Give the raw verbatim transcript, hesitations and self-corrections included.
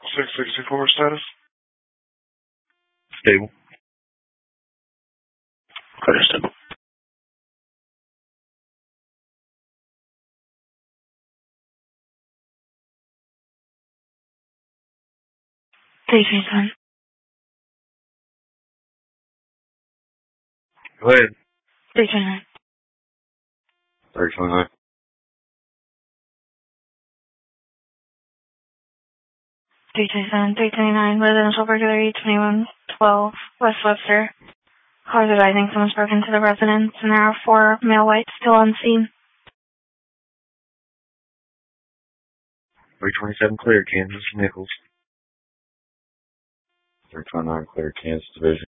six sixty-four status? Stable. Clear stable. three twenty-seven. Go ahead. three twenty-nine. three twenty-nine. three twenty-seven, three twenty-nine, residential burglary, twenty-one twelve, West Webster. Cars advising someone's broken into the residence, and there are four male whites still on scene. three twenty-seven clear, Kansas, Nichols. three twenty-nine clear, Kansas Division.